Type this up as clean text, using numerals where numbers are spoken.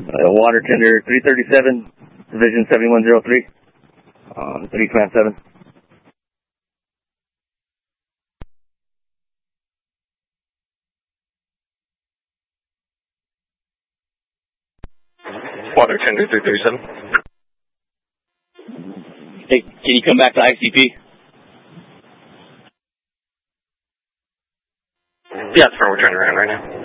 Water tender 337, Division 7103, 3 Command 7. Water tender 337. Hey, can you come back to ICP? Yeah, that's where we're turning around right now.